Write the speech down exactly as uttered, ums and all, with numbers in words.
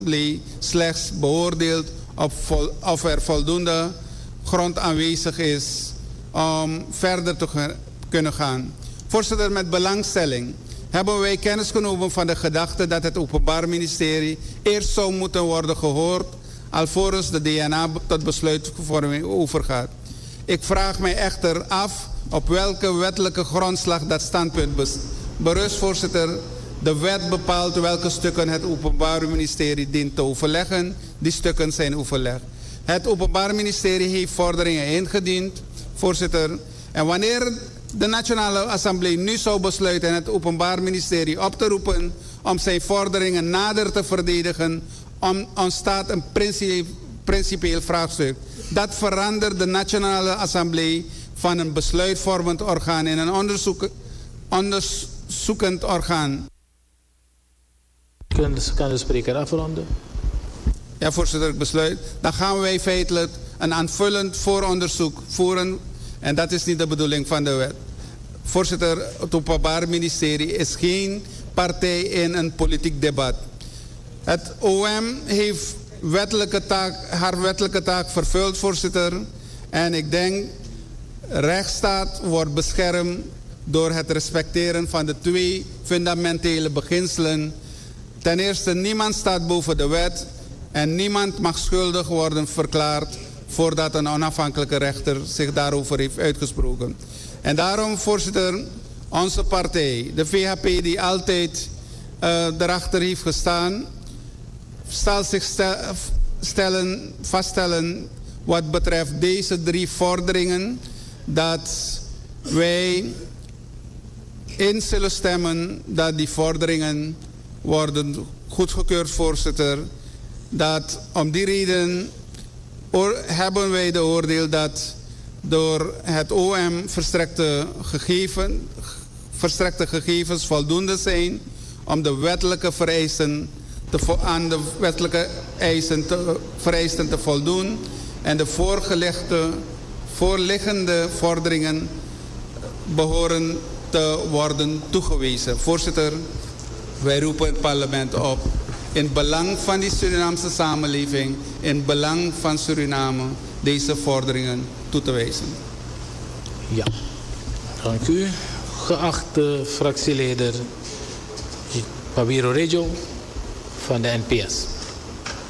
slechts beoordeelt of, vol, of er voldoende grond aanwezig is om verder te kunnen gaan. Voorzitter, met belangstelling hebben wij kennis genomen van de gedachte dat het Openbaar Ministerie eerst zou moeten worden gehoord alvorens de D N A tot besluitvorming overgaat. Ik vraag mij echter af op welke wettelijke grondslag dat standpunt berust, voorzitter. De wet bepaalt welke stukken het Openbaar Ministerie dient te overleggen. Die stukken zijn overlegd. Het Openbaar Ministerie heeft vorderingen ingediend, voorzitter. En wanneer de Nationale Assemblée nu zou besluiten het Openbaar Ministerie op te roepen om zijn vorderingen nader te verdedigen, om, ontstaat een principe, principieel vraagstuk. Dat verandert de Nationale Assemblée van een besluitvormend orgaan in een onderzoek, onderzoekend orgaan. Kan de spreker afronden? Ja, voorzitter, ik besluit. Dan gaan wij feitelijk een aanvullend vooronderzoek voeren. En dat is niet de bedoeling van de wet. Voorzitter, het Openbaar Ministerie is geen partij in een politiek debat. Het O M heeft wettelijke taak, haar wettelijke taak vervuld, voorzitter. En ik denk, rechtsstaat wordt beschermd door het respecteren van de twee fundamentele beginselen. Ten eerste, niemand staat boven de wet en niemand mag schuldig worden verklaard voordat een onafhankelijke rechter zich daarover heeft uitgesproken. En daarom, voorzitter, onze partij, de V H P, die altijd uh, erachter heeft gestaan, zal zich stel, stellen, vaststellen wat betreft deze drie vorderingen, dat wij in zullen stemmen dat die vorderingen worden goedgekeurd, voorzitter. Dat om die reden oor, hebben wij de oordeel dat door het O M verstrekte, gegeven, verstrekte gegevens voldoende zijn om de wettelijke vereisten te, aan de wettelijke eisen te, vereisten te voldoen en de voorgelegde, voorliggende vorderingen behoren te worden toegewezen. Voorzitter, wij roepen het parlement op in belang van die Surinaamse samenleving, in belang van Suriname, deze vorderingen toe te wijzen. Ja, dank u. Geachte fractieleider Pabiro Rejo van de N P S.